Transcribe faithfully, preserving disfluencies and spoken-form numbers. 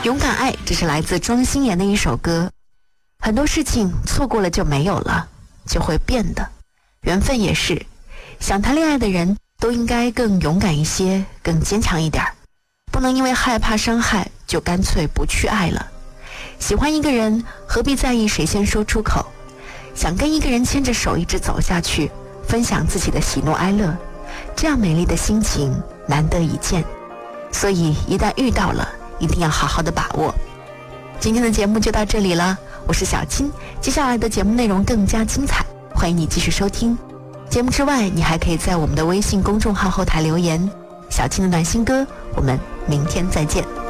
勇敢爱，这是来自庄心妍的一首歌。很多事情错过了就没有了，就会变的。缘分也是，想谈恋爱的人都应该更勇敢一些，更坚强一点，不能因为害怕伤害就干脆不去爱了。喜欢一个人，何必在意谁先说出口？想跟一个人牵着手一直走下去，分享自己的喜怒哀乐，这样美丽的心情难得一见。所以一旦遇到了，一定要好好的把握。今天的节目就到这里了，我是小青，接下来的节目内容更加精彩，欢迎你继续收听。节目之外，你还可以在我们的微信公众号后台留言。小青的暖心歌，我们明天再见。